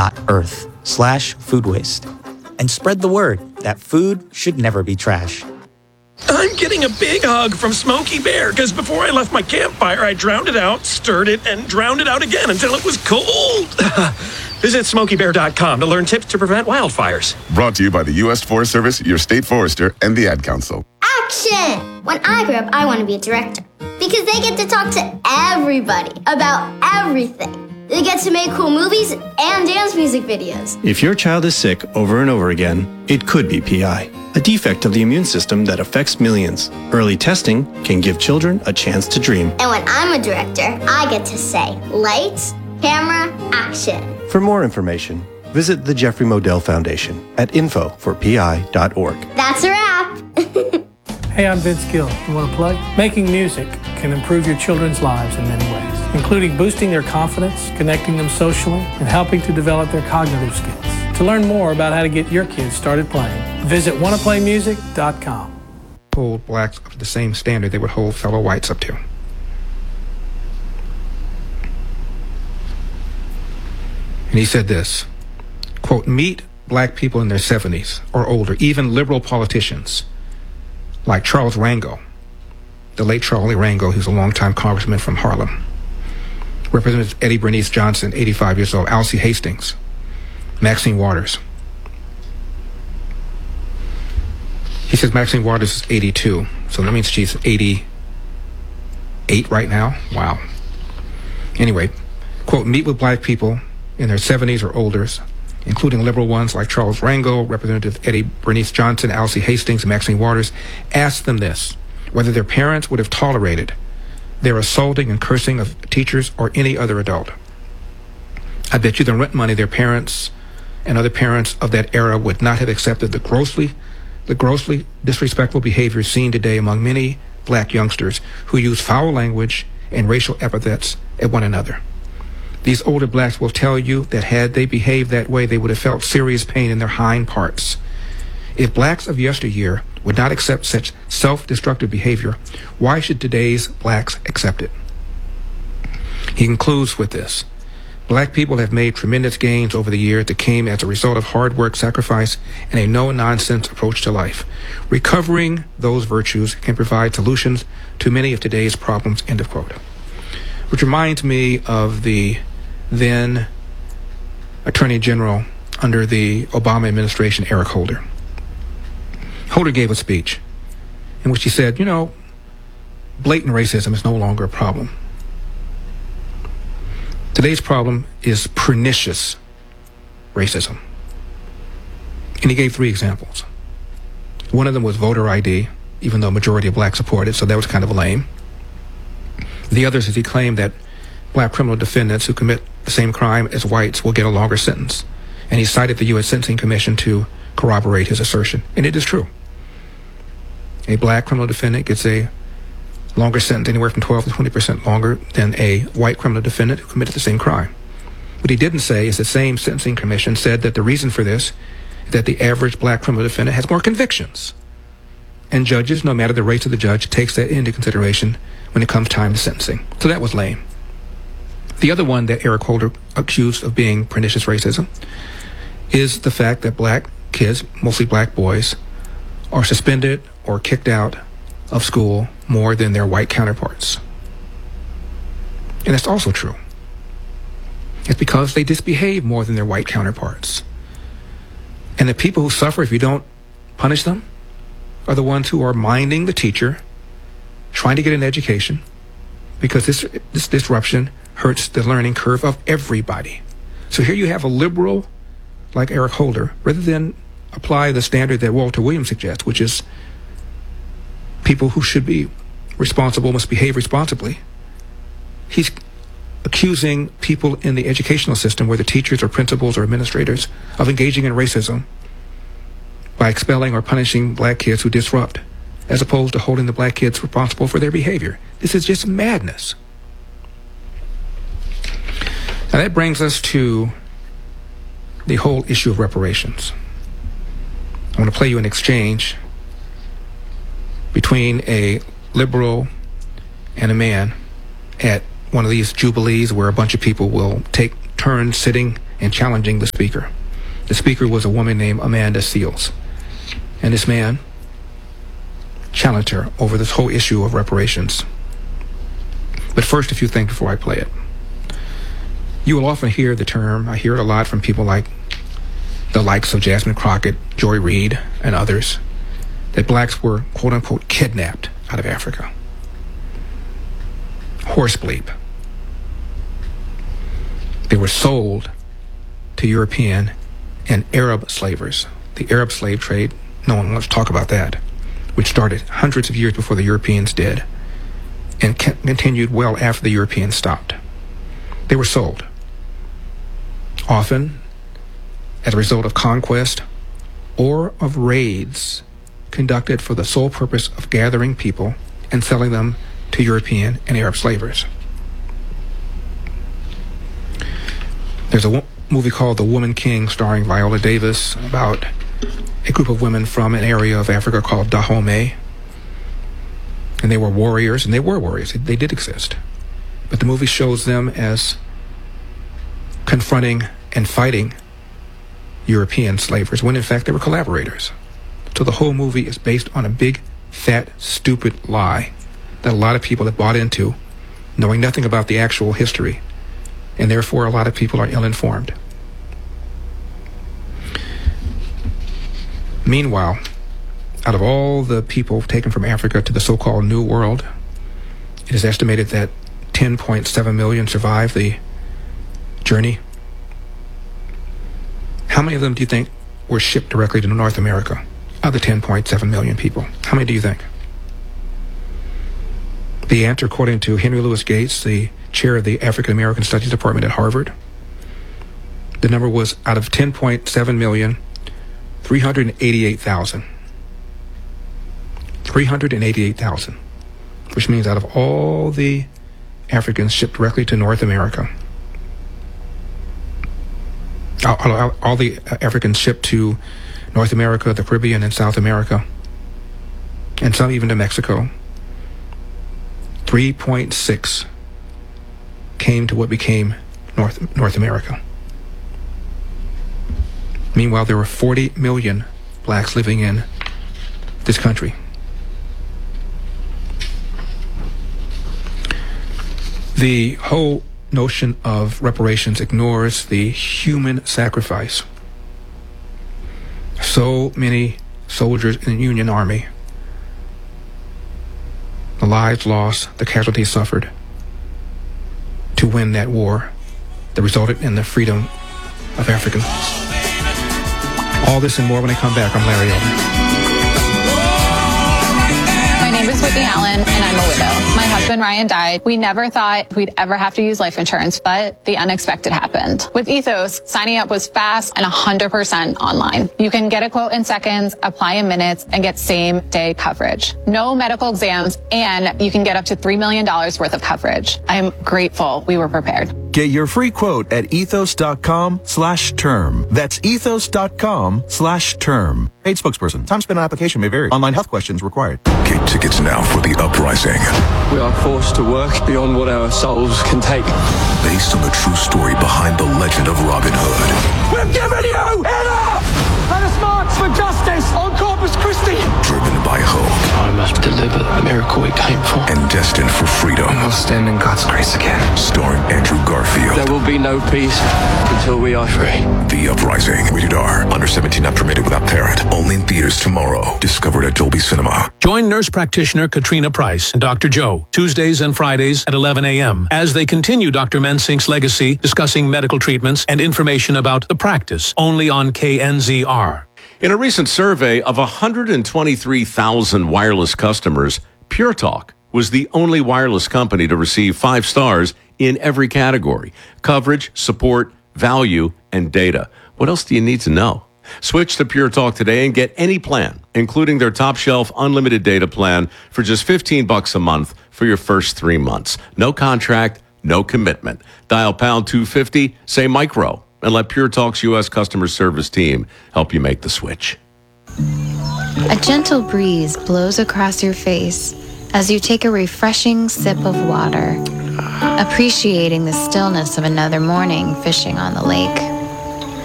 www.earth.earth/food waste and spread the word that food should never be trash. I'm getting a big hug from Smokey Bear because before I left my campfire, I drowned it out, stirred it, and drowned it out again until it was cold. Visit SmokeyBear.com to learn tips to prevent wildfires. Brought to you by the U.S. Forest Service, your state forester, and the Ad Council. Action! When I grow up, I want to be a director because they get to talk to everybody about everything. They get to make cool movies and dance music videos. If your child is sick over and over again, it could be PI, a defect of the immune system that affects millions. Early testing can give children a chance to dream. And when I'm a director, I get to say, lights, camera, action. For more information, visit the Jeffrey Modell Foundation at info4pi.org. That's a wrap. Hey, I'm Vince Gill. You want to play? Making music can improve your children's lives in many ways, including boosting their confidence, connecting them socially, and helping to develop their cognitive skills. To learn more about how to get your kids started playing, visit wannaplaymusic.com. Hold blacks up to the same standard they would hold fellow whites up to. And he said this, quote, meet black people in their 70s or older, even liberal politicians like Charles Rango, the late Charlie Rango, who's a longtime congressman from Harlem. Representative Eddie Bernice Johnson, 85 years old, Alcee Hastings, Maxine Waters. He says Maxine Waters is 82, so that means she's 88 right now. Wow. Anyway, quote, meet with black people in their 70s or older, including liberal ones like Charles Rango, Representative Eddie Bernice Johnson, Alcee Hastings, and Maxine Waters. Ask them this, whether their parents would have tolerated their assaulting and cursing of teachers or any other adult. I bet you the rent money their parents and other parents of that era would not have accepted the grossly disrespectful behavior seen today among many black youngsters who use foul language and racial epithets at one another. These older blacks will tell you that had they behaved that way, they would have felt serious pain in their hind parts. If blacks of yesteryear would not accept such self-destructive behavior, why should today's blacks accept it? He concludes with this. Black people have made tremendous gains over the years that came as a result of hard work, sacrifice, and a no-nonsense approach to life. Recovering those virtues can provide solutions to many of today's problems, end of quote. Which reminds me of the then Attorney General under the Obama administration, Eric Holder. Holder gave a speech in which he said, you know, blatant racism is no longer a problem. Today's problem is pernicious racism. And he gave 3 examples. One of them was voter ID, even though a majority of blacks support it, so that was kind of lame. The others is he claimed that black criminal defendants who commit the same crime as whites will get a longer sentence. And he cited the U.S. Sentencing Commission to corroborate his assertion. And it is true. A black criminal defendant gets a longer sentence, anywhere from 12 to 20% longer than a white criminal defendant who committed the same crime. What he didn't say is the same Sentencing Commission said that the reason for this is that the average black criminal defendant has more convictions. And judges, no matter the race of the judge, takes that into consideration when it comes time to sentencing. So that was lame. The other one that Eric Holder accused of being pernicious racism is the fact that black kids, mostly black boys, are suspended or kicked out of school more than their white counterparts. And that's also true. It's because they misbehave more than their white counterparts. And the people who suffer if you don't punish them are the ones who are minding the teacher, trying to get an education, because this disruption hurts the learning curve of everybody. So here you have a liberal like Eric Holder, rather than apply the standard that Walter Williams suggests, which is people who should be responsible must behave responsibly. He's accusing people in the educational system, whether teachers or principals or administrators, of engaging in racism by expelling or punishing black kids who disrupt, as opposed to holding the black kids responsible for their behavior. This is just madness. Now that brings us to the whole issue of reparations. I want to play you an exchange between a liberal and a man at one of these jubilees where a bunch of people will take turns sitting and challenging the speaker. The speaker was a woman named Amanda Seales. And this man challenged her over this whole issue of reparations. But first, a few things before I play it. You will often hear the term, I hear it a lot from people like the likes of Jasmine Crockett, Joy Reid, and others, that blacks were, quote unquote, kidnapped out of Africa. Horse bleep. They were sold to European and Arab slavers. The Arab slave trade, no one wants to talk about that, which started hundreds of years before the Europeans did and continued well after the Europeans stopped. They were sold, often as a result of conquest or of raids conducted for the sole purpose of gathering people and selling them to European and Arab slavers. There's a movie called The Woman King starring Viola Davis about a group of women from an area of Africa called Dahomey. And they were warriors, and they were warriors. They did exist. But the movie shows them as confronting and fighting European slavers, when in fact they were collaborators. So the whole movie is based on a big, fat, stupid lie that a lot of people have bought into, knowing nothing about the actual history. And therefore, a lot of people are ill-informed. Meanwhile, out of all the people taken from Africa to the so-called New World, it is estimated that 10.7 million survived the journey. How many of them do you think were shipped directly to North America? Of the 10.7 million people, how many do you think? The answer, according to Henry Louis Gates, the chair of the African American Studies Department at Harvard, the number was, out of 10.7 million, 388,000. 388,000, which means out of all the Africans shipped directly to North America, all the Africans shipped to North America, the Caribbean, and South America, and some even to Mexico, 3.6 came to what became North America. Meanwhile, there were 40 million blacks living in this country. The whole notion of reparations ignores the human sacrifice. So many soldiers in the Union Army, the lives lost, the casualties suffered to win that war that resulted in the freedom of Africans. All this and more when I come back. I'm Larry Elder. My name is Whitney Allen, and I'm a widow. My husband, Ryan, died. We never thought we'd ever have to use life insurance, but the unexpected happened. With Ethos, signing up was fast and 100% online. You can get a quote in seconds, apply in minutes, and get same-day coverage. No medical exams, and you can get up to $3 million worth of coverage. I'm grateful we were prepared. Get your free quote at ethos.com/term. That's ethos.com/term. Paid spokesperson. Time spent on application may vary. Online health questions required. Get tickets now for The Uprising. We are forced to work beyond what our souls can take. Based on the true story behind the legend of Robin Hood. We've given you enough! Let us march for justice on Corpus Christi! Driven by hope. I must deliver the miracle we came for. And destined for freedom. We'll stand in God's grace again. Starring Andrew Garfield. There will be no peace until we are free. The Uprising. Rated R. Under 17, not permitted without parent. Only in theaters tomorrow. Discovered at Dolby Cinema. Join nurse practitioner Katrina Price and Dr. Joe Tuesdays and Fridays at 11 a.m. as they continue Dr. Mensink's legacy, discussing medical treatments and information about the practice, only on KNZR. In a recent survey of 123,000 wireless customers, Pure Talk was the only wireless company to receive 5 stars in every category: coverage, support, value, and data. What else do you need to know? Switch to Pure Talk today and get any plan, including their top shelf unlimited data plan, for just $15 a month for your first 3 months. No contract, no commitment. Dial pound 250, say micro, and let Pure Talk's U.S. customer service team help you make the switch. A gentle breeze blows across your face as you take a refreshing sip of water, appreciating the stillness of another morning fishing on the lake.